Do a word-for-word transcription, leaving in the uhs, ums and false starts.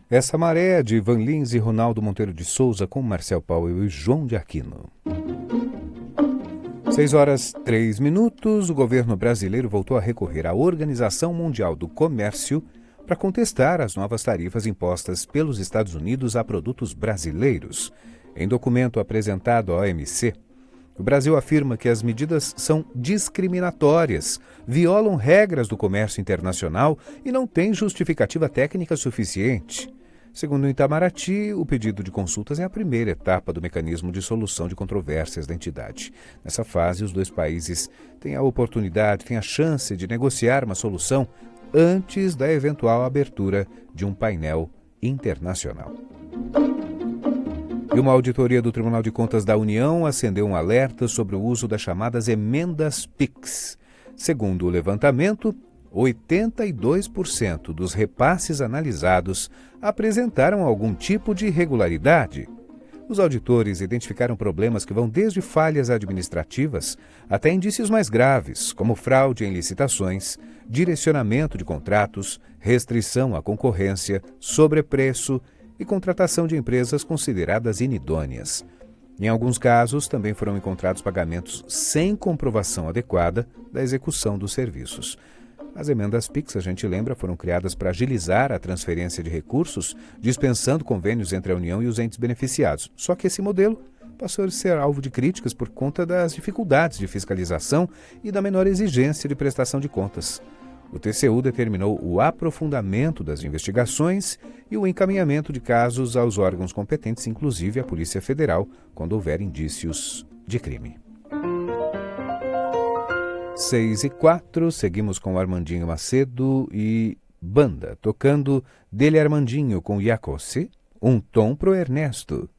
Essa maré de Van Lins e Ronaldo Monteiro de Souza com Marcel Paulo e João de Aquino. Seis horas, três minutos, o governo brasileiro voltou a recorrer à Organização Mundial do Comércio para contestar as novas tarifas impostas pelos Estados Unidos a produtos brasileiros. Em documento apresentado à O M C, o Brasil afirma que as medidas são discriminatórias, violam regras do comércio internacional e não têm justificativa técnica suficiente. Segundo o Itamaraty, o pedido de consultas é a primeira etapa do mecanismo de solução de controvérsias da entidade. Nessa fase, os dois países têm a oportunidade, têm a chance de negociar uma solução antes da eventual abertura de um painel internacional. E uma auditoria do Tribunal de Contas da União acendeu um alerta sobre o uso das chamadas emendas PIX. Segundo o levantamento, oitenta e dois por cento dos repasses analisados apresentaram algum tipo de irregularidade. Os auditores identificaram problemas que vão desde falhas administrativas até indícios mais graves, como fraude em licitações, direcionamento de contratos, restrição à concorrência, sobrepreço e contratação de empresas consideradas inidôneas. Em alguns casos, também foram encontrados pagamentos sem comprovação adequada da execução dos serviços. As emendas PIX, a gente lembra, foram criadas para agilizar a transferência de recursos, dispensando convênios entre a União e os entes beneficiados. Só que esse modelo passou a ser alvo de críticas por conta das dificuldades de fiscalização e da menor exigência de prestação de contas. O T C U determinou o aprofundamento das investigações e o encaminhamento de casos aos órgãos competentes, inclusive à Polícia Federal, quando houver indícios de crime. Seis e quatro, seguimos com Armandinho Macedo e Banda, tocando Dele Armandinho com Iacossi, Um Tom pro Ernesto.